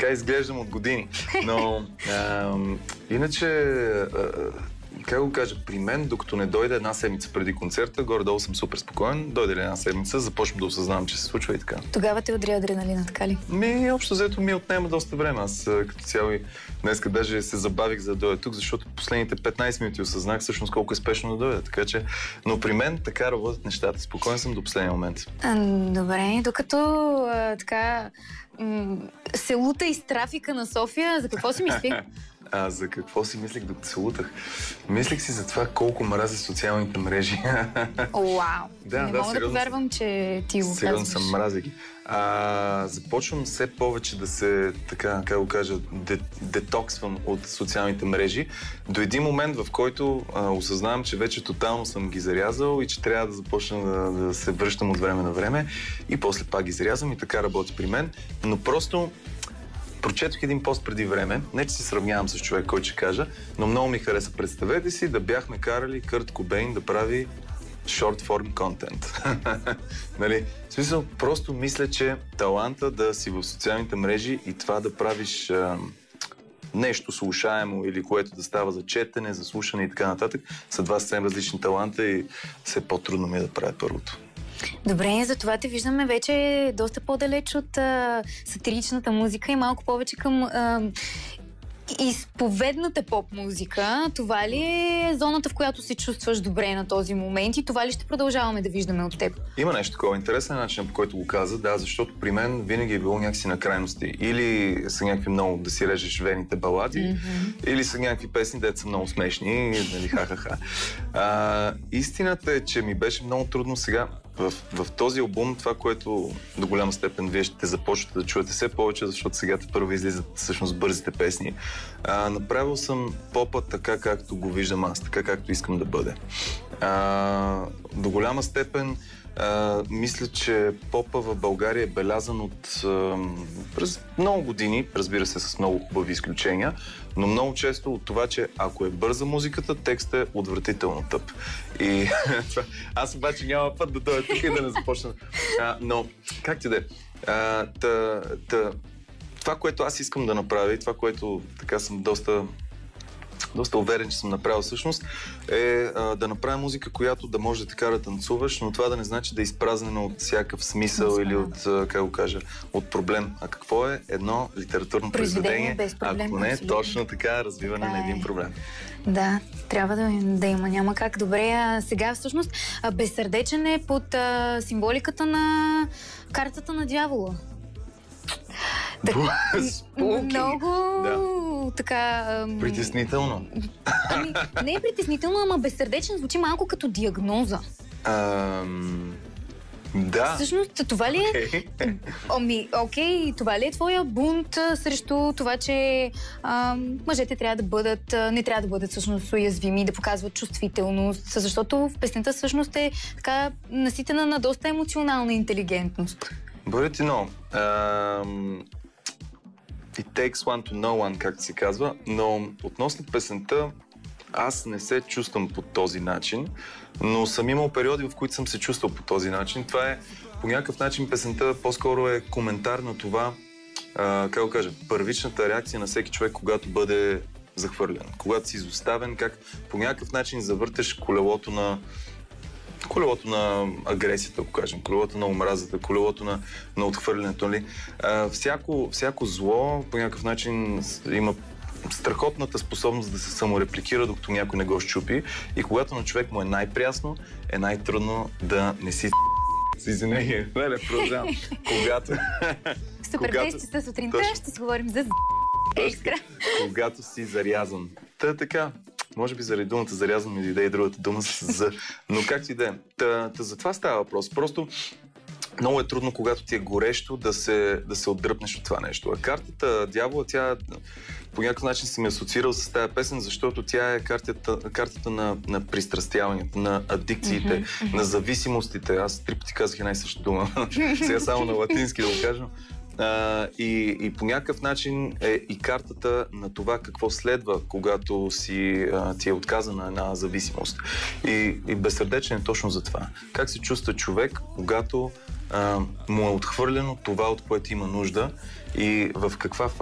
Така изглеждам от години. Но иначе, как го кажа, при мен, докато не дойде една седмица преди концерта, горе-долу съм супер спокоен. Дойде ли една седмица, започвам да осъзнавам, че се случва и така. Тогава те удря адреналина, така ли? Общо взето ми отнема доста време. Аз като цяло и днеска даже се забавих за да дойда тук, защото последните 15 минути осъзнах всъщност колко е спешно да дойда. Така че, но при мен така работят нещата. Спокоен съм до последния момент. Добре, докато така се лута из трафика на София, за какво си мисли? За какво си мислих докато се лутах? Мислих си за това колко мразя социалните мрежи. Вау! Не мога сериозно, да повярвам, че ти го казваш. Сериозно съм, мразя ги. Започвам все повече да се, така, как го кажа, детоксвам от социалните мрежи. До един момент, в който осъзнавам, че вече тотално съм ги зарязал и че трябва да започна да се връщам от време на време и после пак ги зарязвам и така работи при мен. Но просто прочетох един пост преди време, не че се сравнявам с човек, който ще кажа, но много ми хареса. Представете си да бяхме карали Кърт Кобейн да прави short form content. Нали? В смисъл, просто мисля, че таланта да си в социалните мрежи и това да правиш нещо слушаемо или което да става за четене, за слушане и така нататък, са два съвсем различни таланта и все по-трудно ми е да правя първото. Добре, за това те виждаме вече доста по-далеч от сатиричната музика и малко повече към изповедната поп-музика. Това ли е зоната, в която се чувстваш добре на този момент и това ли ще продължаваме да виждаме от теб? Има нещо такова. Интересен начин, по който го каза, да, защото при мен винаги е било някакси на крайности. Или са някакви много да си режеш вените балади, или са някакви песни, дето са много смешни, нали, ха-ха-ха. Истината е, че ми беше много трудно сега в този албум, това, което до голяма степен вие ще започвате да чуете все повече, защото сега те първо излизат всъщност бързите песни. Направил съм попа така, както го виждам аз, така както искам да бъде. До голяма степен мисля, че попа в България е белязан от през много години, разбира се, с много хубави изключения, но много често от това, че ако е бърза музиката, текстът е отвратително тъп. И аз обаче няма път да дойда тук и да не започна. Но, как ти да е? Това, което аз искам да направя и това, което така съм доста уверен, че съм направил всъщност, е да направя музика, която да може да те кара да танцуваш, но това да не значи да е изпразнено от всякакъв смисъл или от, как го кажа, от проблем. А какво е едно литературно произведение? Без проблем, ако не е абсолютно. точно така развиване на един проблем. Да, трябва да има, няма как. Добре, сега всъщност безсърдечен е под символиката на картата на дявола. Много така... Притеснително. Не е притеснително, ама безсърдечен звучи малко като диагноза. Да. Всъщност, това ли е... Окей, това ли е твоя бунт срещу това, че мъжете трябва да бъдат, не трябва да бъдат всъщност уязвими, да показват чувствителност, защото в песента всъщност е така наситена на доста емоционална интелигентност. Бъдете много. It takes one to know one, както се казва, но относно песента аз не се чувствам по този начин, но съм имал периоди, в които съм се чувствал по този начин. Това е, по някакъв начин песента по-скоро е коментар на това, как го кажа, първичната реакция на всеки човек, когато бъде захвърлен, когато си изоставен, как по някакъв начин завърташ колелото на агресията, ако кажем, колелото на омразата, колелото на отхвърлянето. Нали? Всяко зло по някакъв начин има страхотната способност да се саморепликира, докато някой не го щупи. И когато на човек му е най-прясно, е най-трудно да не си извинение. Не, продължавам. Супер, 10 часа сутринта ще си говорим за екстра. Когато си зарязан. Така. Може би заради думата зарязан ми дойде и другата дума за... Но как ти да е? За това става въпрос. Просто много е трудно, когато ти е горещо, да се отдръпнеш от това нещо. А картата Дявола, тя по някакъв начин се ми асоциирал с тази песен, защото тя е картата на пристрастяването, на адикциите, на зависимостите. Аз 3 пъти казах една и съща дума. Сега само на латински да го кажа. И по някакъв начин е и картата на това какво следва, когато ти е отказана една зависимост. И безсърдечен е точно за това. Как се чувства човек, когато му е отхвърлено това, от което има нужда и в каква